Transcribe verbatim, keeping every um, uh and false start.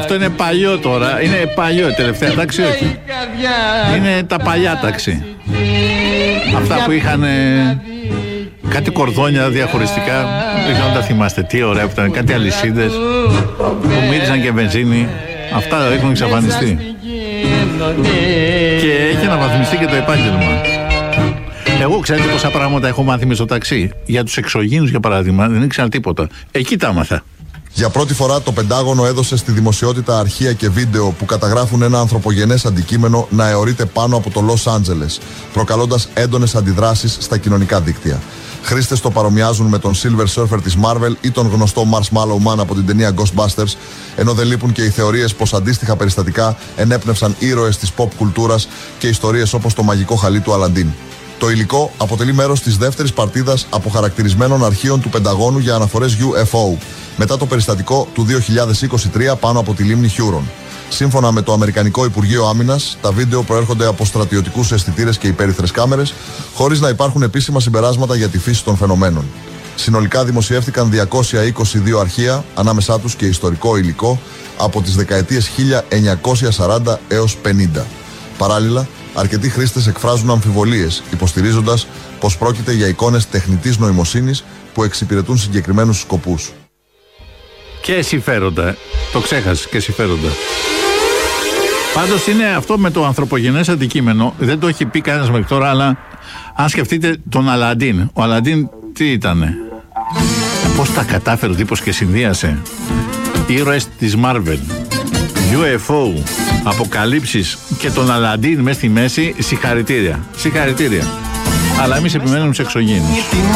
αυτό είναι παλιό τώρα. Είναι παλιό, τελευταία τάξη όχι. Είναι τα παλιά τάξη. Αυτά που είχαν ε, κάτι κορδόνια διαχωριστικά. Δεν ξέρω αν τα θυμάστε. Τι ωραία που ήταν. Κάτι αλυσίδες που μύριζαν και βενζίνη. Αυτά έχουν εξαφανιστεί. Και έχει αναβαθμιστεί και το επάγγελμα. Εγώ ξέρετε πόσα πράγματα έχω μάθει με στο ταξί. Για τους εξωγήινους για παράδειγμα δεν ήξερα τίποτα. Εκεί τα άμαθα. Για πρώτη φορά το Πεντάγωνο έδωσε στη δημοσιότητα αρχεία και βίντεο που καταγράφουν ένα ανθρωπογενές αντικείμενο να αιωρείται πάνω από το Λος Άντζελες, προκαλώντας έντονες αντιδράσεις στα κοινωνικά δίκτυα. Χρήστες το παρομοιάζουν με τον Silver Surfer της Marvel ή τον γνωστό Marshmallow Man από την ταινία Ghostbusters, ενώ δεν λείπουν και οι θεωρίες πως αντίστοιχα περιστατικά ενέπνευσαν ήρωες της pop κουλτούρας και ιστορίες όπως το μαγικό χαλί του Αλαντίν. Το υλικό αποτελεί μέρος της δεύτερης παρτίδας αποχαρακτηρισμένων αρχείων του Πενταγώνου για αναφορές γιου εφ ο, μετά το περιστατικό του δύο χιλιάδες είκοσι τρία πάνω από τη λίμνη Χιούρον. Σύμφωνα με το Αμερικανικό Υπουργείο Άμυνας, τα βίντεο προέρχονται από στρατιωτικούς αισθητήρες και υπέρυθρες κάμερες, χωρίς να υπάρχουν επίσημα συμπεράσματα για τη φύση των φαινομένων. Συνολικά δημοσιεύτηκαν διακόσια είκοσι δύο αρχεία, ανάμεσά τους και ιστορικό υλικό, από τις δεκαετίες χίλια εννιακόσια σαράντα έως πενήντα. Παράλληλα, αρκετοί χρήστες εκφράζουν αμφιβολίες, υποστηρίζοντας πως πρόκειται για εικόνες τεχνητής νοημοσύνης που εξυπηρετούν συγκεκριμένους σκοπούς. Και συμφέροντα. Το ξέχασες, και συμφέροντα. Πάντως είναι αυτό με το ανθρωπογενές αντικείμενο. Δεν το έχει πει κανένας μέχρι τώρα, αλλά αν σκεφτείτε τον Αλαντίν. Ο Αλαντίν τι ήτανε? Πώς τα κατάφερε ο τύπος και συνδύασε ήρωες της Marvel, γιου εφ ο, αποκαλύψεις και τον Αλαντίν μέσα στη μέση. Συγχαρητήρια. Συγχαρητήρια. Αλλά εμείς επιμένουμε στους εξωγήινους.